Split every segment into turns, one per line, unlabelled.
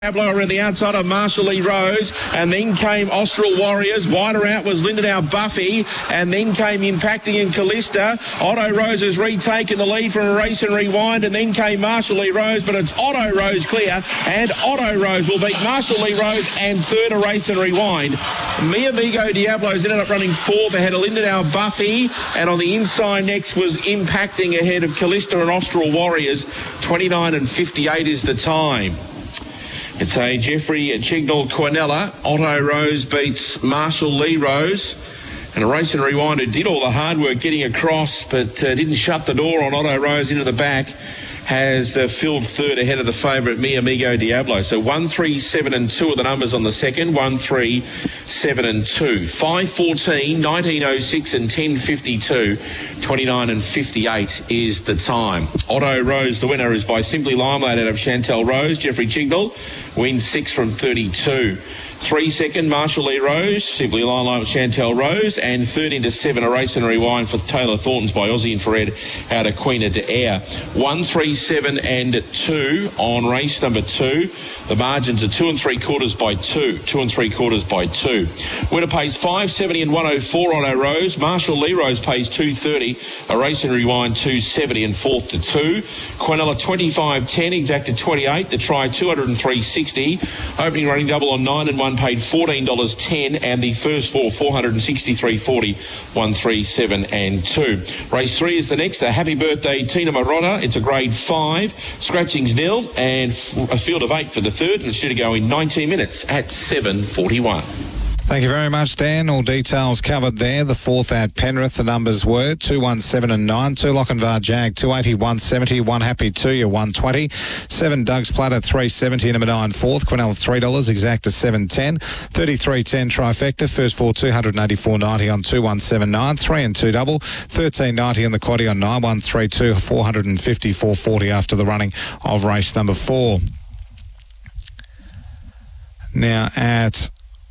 Diablo around the outside of Marshall Lee Rose, and then came Austral Warriors. Wider out was Lindenau Buffy, and then came Impacting and Callista. Otto Rose has retaken the lead from a Race and Rewind, and then came Marshall Lee Rose, but it's Otto Rose clear, and Otto Rose will beat Marshall Lee Rose and third a Race and Rewind. Mi Amigo Diablos ended up running fourth ahead of Lindenau Buffy, and on the inside next was Impacting ahead of Callista and Austral Warriors. 29 and 58 is the time. It's a Jeffrey Chignall Quinella. Otto Rose beats Marshall Lee Rose. And a Race and Rewind who did all the hard work getting across, but didn't shut the door on Otto Rose into the back, has filled third ahead of the favourite Mi Amigo Diablo. So 1, 3, 7 and 2 are the numbers on the second. 1, 3, 7 and 2. 5, 14, 1906 and 10.52. 29 and 58 is the time. Otto Rose, the winner, is by Simply Limelight out of Chantel Rose. Jeffrey Chignall wins 6 from 32. 3 second, Marshall Lee Rose, Simply Limelight with Chantel Rose, and third into 7, a Race and Rewind for Taylor Thorntons by Aussie Infrared out of Queen of Air. 1, 3, 7 and 2 on race number 2. The margins are 2 3/4 by 2. 2 3/4 by 2. Winner pays $5.70 and 104 Otto Rose. Marshall Lee Rose pays $2.30, a Race and Rewind $2.70 and fourth to 2. Quinella 25.10, exacted 28 to try 203.60. Opening running double on 9 and 1 paid $14.10, and the first four 463.40, 1, 3, 7 and 2. Race 3 is the next. A Happy Birthday Tina Marotta. It's a grade 5. Scratchings nil, and a field of 8 for the third, and it's due to go in 19 minutes at 7:41.
Thank you very much, Dan. All details covered there. The fourth at Penrith, the numbers were 2, 1, 7 and 9. 2 Lochinvar Jag, 280, 170. 1 Happy 2, you're 120. 7 Doug's Platter, 370 and a Medine fourth. Quinella $3, exacta 710. 33.10 trifecta. First four 284.90 on 2179. 3 and 2 double. 13.90 on the quaddie on 9132. 450, 440 after the running of race number 4. Now at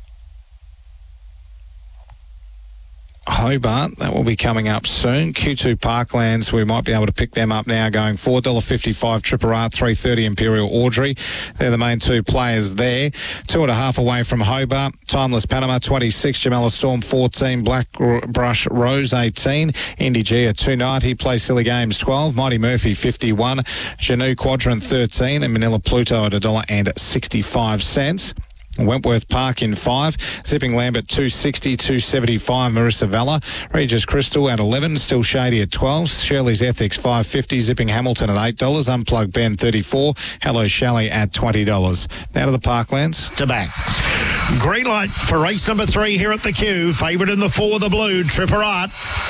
Hobart, that will be coming up soon. Q2 Parklands, we might be able to pick them up now, going $4.55 Tripper Art, 3.30 Imperial Audrey. They're the main two players there. 2.5 away from Hobart. Timeless Panama 26, Jamela Storm 14, Black Brush Rose 18, Indy G at 2.90, Play Silly Games 12, Mighty Murphy 51, Janu Quadrant 13, and Manila Pluto at $1.65. Wentworth Park in 5, Zipping Lambert 260, 275, Marissa Vella, Regis Crystal at 11, Still Shady at 12, Shirley's Ethics 550, Zipping Hamilton at $8, Unplugged Ben 34, Hello Shally at $20. Now to the Parklands.
To back. Green light for race number 3 here at the Q. Favourite in the 4, the blue, Tripper Art.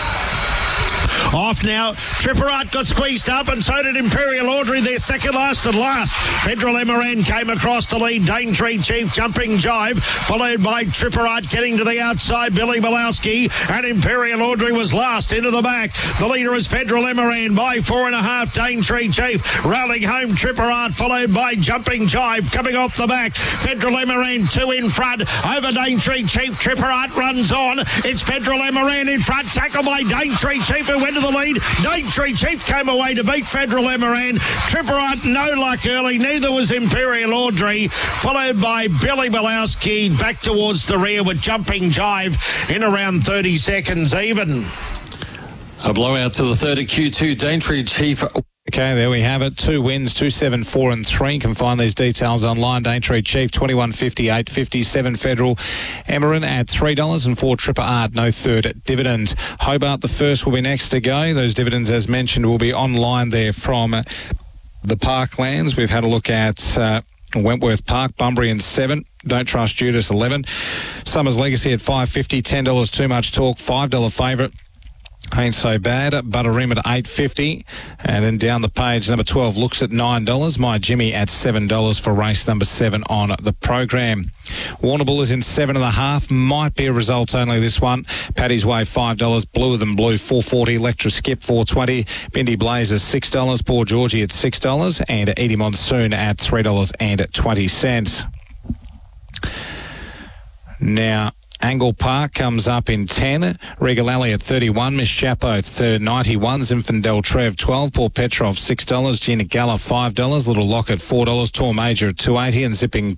Off now. Tripper Art got squeezed up, and so did Imperial Audrey. Their second last and last. Federal MRN came across to lead. Daintree Chief Jumping Jive, followed by Tripper Art getting to the outside. Billy Malowski, and Imperial Audrey was last into the back. The leader is Federal MRN by 4.5. Daintree Chief rallying home. Tripper Art followed by Jumping Jive coming off the back. Federal MRN 2 in front over Daintree Chief. Tripper Art runs on. It's Federal MRN in front, tackled by Daintree Chief, who went to the lead. Daintree Chief came away to beat Federal MRN. Tripper Art no luck early, neither was Imperial Audrey, followed by Billy Malowski back towards the rear with Jumping Jive in around 30 seconds even.
A blowout to the third at Q2. Daintree Chief.
Okay, there we have it. 2 wins, 2, 7, 4 and 3. You can find these details online. Daintree Chief, 21.58, 57 Federal Emmerich at $3 and 4 Tripper Art, no third dividend. Hobart, the first, will be next to go. Those dividends, as mentioned, will be online there from the Parklands. We've had a look at Wentworth Park, Bunbury and 7. Don't Trust Judas 11. Summers Legacy at $5.50, $10 Too Much Talk, $5 favourite. Ain't So Bad, Butterrim at $8.50, and then down the page, number 12 Looks at $9. My Jimmy at $7 for race number 7 on the program. Warrnambool is in 7.5, might be a result only this one. Paddy's Way $5, Bluer Than Blue $4.40, Electra Skip $4.20, Bindi Blazer $6, Poor Georgie at $6, and Edie Monsoon at $3.20. Now, Angle Park comes up in 10. Regal Alley at 31. Miss Chapo 91. Zinfandel Trev 12. Paul Petrov $6. Gina Gala $5. Little Lock at $4. Tor Major at $2.80. And Zipping